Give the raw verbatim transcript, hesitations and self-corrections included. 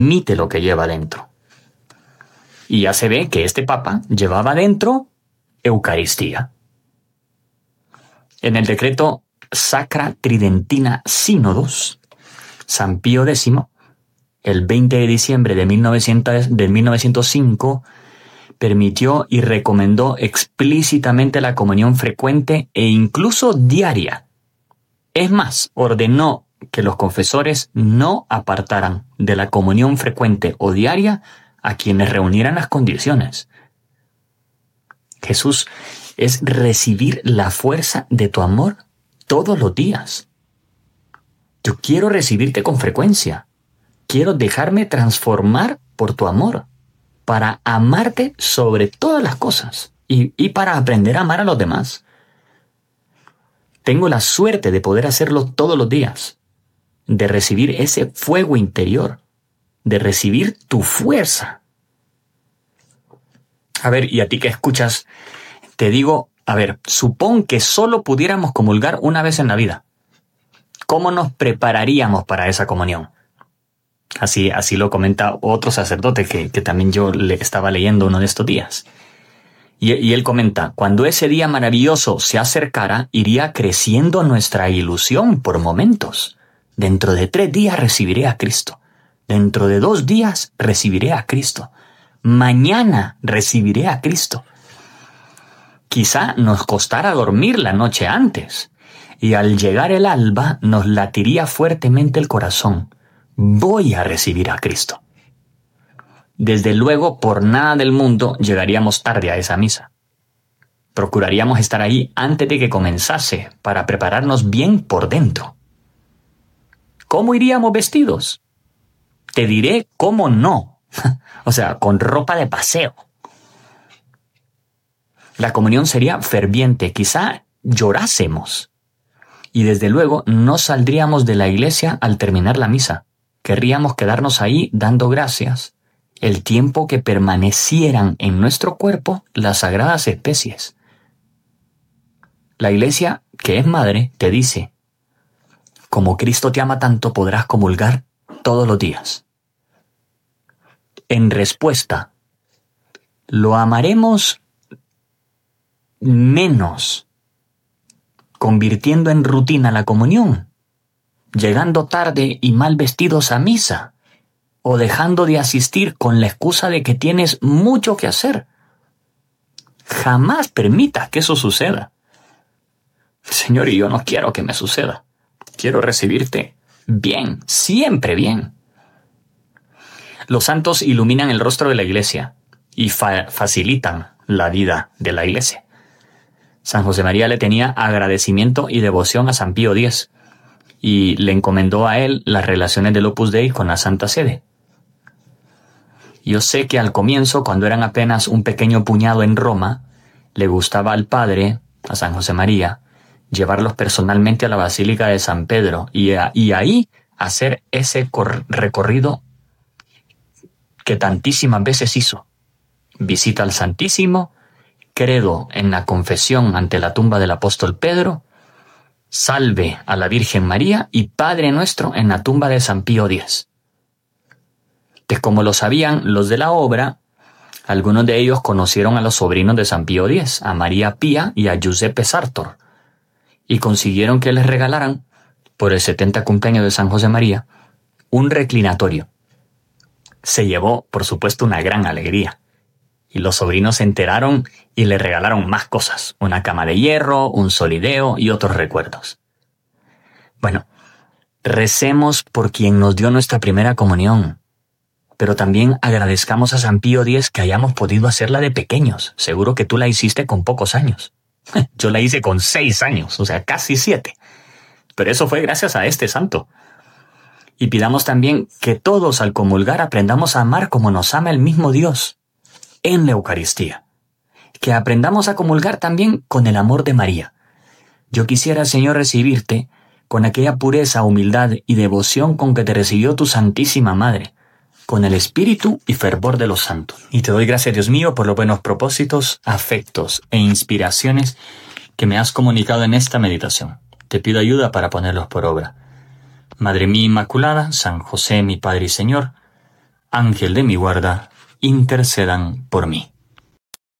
Mite lo que lleva dentro. Y ya se ve que este papa llevaba dentro Eucaristía. En el decreto Sacra Tridentina Sínodos, San Pío X, el veinte de diciembre de, mil novecientos, de mil novecientos cinco, permitió y recomendó explícitamente la comunión frecuente e incluso diaria. Es más, ordenó que los confesores no apartaran de la comunión frecuente o diaria a quienes reunieran las condiciones. Jesús es recibir la fuerza de tu amor todos los días. Yo quiero recibirte con frecuencia. Quiero dejarme transformar por tu amor, para amarte sobre todas las cosas y, y para aprender a amar a los demás. Tengo la suerte de poder hacerlo todos los días, de recibir ese fuego interior, de recibir tu fuerza. A ver, y a ti que escuchas, te digo, a ver, supón que solo pudiéramos comulgar una vez en la vida. ¿Cómo nos prepararíamos para esa comunión? Así, así lo comenta otro sacerdote que, que también yo le estaba leyendo uno de estos días. Y, y él comenta, cuando ese día maravilloso se acercara, iría creciendo nuestra ilusión por momentos. Dentro de tres días recibiré a Cristo. Dentro de dos días recibiré a Cristo. Mañana recibiré a Cristo. Quizá nos costara dormir la noche antes, y al llegar el alba nos latiría fuertemente el corazón. Voy a recibir a Cristo. Desde luego, por nada del mundo llegaríamos tarde a esa misa. Procuraríamos estar ahí antes de que comenzase para prepararnos bien por dentro. ¿Cómo iríamos vestidos? Te diré cómo no. O sea, con ropa de paseo. La comunión sería ferviente, quizá llorásemos. Y desde luego no saldríamos de la iglesia al terminar la misa. Querríamos quedarnos ahí dando gracias el tiempo que permanecieran en nuestro cuerpo las sagradas especies. La iglesia, que es madre, te dice, como Cristo te ama tanto, podrás comulgar todos los días. En respuesta, lo amaremos menos, convirtiendo en rutina la comunión, llegando tarde y mal vestidos a misa, o dejando de asistir con la excusa de que tienes mucho que hacer. Jamás permitas que eso suceda. Señor, y yo no quiero que me suceda. Quiero recibirte bien, siempre bien. Los santos iluminan el rostro de la iglesia y fa- facilitan la vida de la iglesia. San José María le tenía agradecimiento y devoción a San Pío X y le encomendó a él las relaciones del Opus Dei con la Santa Sede. Yo sé que al comienzo, cuando eran apenas un pequeño puñado en Roma, le gustaba al padre, a San José María, llevarlos personalmente a la Basílica de San Pedro y, a, y ahí hacer ese cor- recorrido que tantísimas veces hizo. Visita al Santísimo, credo en la confesión ante la tumba del apóstol Pedro, salve a la Virgen María y Padre Nuestro en la tumba de San Pío X. Pues como lo sabían los de la obra, algunos de ellos conocieron a los sobrinos de San Pío X, a María Pía y a Giuseppe Sartor, y consiguieron que les regalaran, por el setenta cumpleaños de San José María, un reclinatorio. Se llevó, por supuesto, una gran alegría. Y los sobrinos se enteraron y le regalaron más cosas, una cama de hierro, un solideo y otros recuerdos. Bueno, recemos por quien nos dio nuestra primera comunión, pero también agradezcamos a San Pío X que hayamos podido hacerla de pequeños. Seguro que tú la hiciste con pocos años. Yo la hice con seis años, o sea, casi siete. Pero eso fue gracias a este santo. Y pidamos también que todos al comulgar aprendamos a amar como nos ama el mismo Dios en la Eucaristía. Que aprendamos a comulgar también con el amor de María. Yo quisiera, Señor, recibirte con aquella pureza, humildad y devoción con que te recibió tu Santísima Madre, con el espíritu y fervor de los santos. Y te doy gracias, Dios mío, por los buenos propósitos, afectos e inspiraciones que me has comunicado en esta meditación. Te pido ayuda para ponerlos por obra. Madre mía Inmaculada, San José, mi Padre y Señor, Ángel de mi guarda, intercedan por mí.